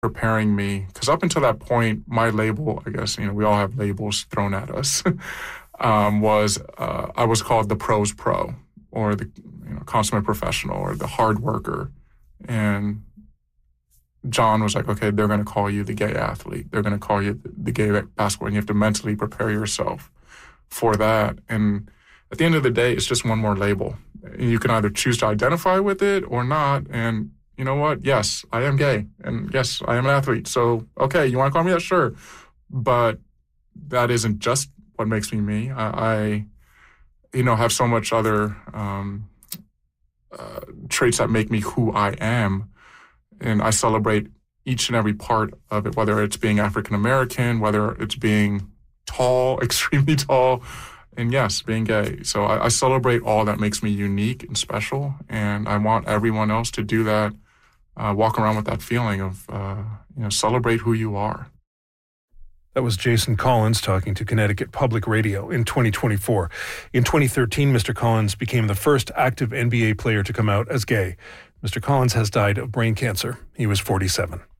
preparing me, because up until that point, my label, I guess, we all have labels thrown at us, was I was called the pros pro, or the consummate professional, or the hard worker. And John was like, okay, they're going to call you the gay athlete. They're going to call you the gay basketball, and you have to mentally prepare yourself for that. And at the end of the day, it's just one more label. You can either choose to identify with it or not. And you know what? Yes, I am gay. And yes, I am an athlete. So, okay, you want to call me that? Sure. But that isn't just what makes me me. I have so much other traits that make me who I am. And I celebrate each and every part of it, whether it's being African American, whether it's being tall, extremely tall, and yes, being gay. So I celebrate all that makes me unique and special, and I want everyone else to do that, walk around with that feeling of, celebrate who you are. That was Jason Collins talking to Connecticut Public Radio in 2024. In 2013, Mr. Collins became the first active NBA player to come out as gay. Mr. Collins has died of brain cancer. He was 47.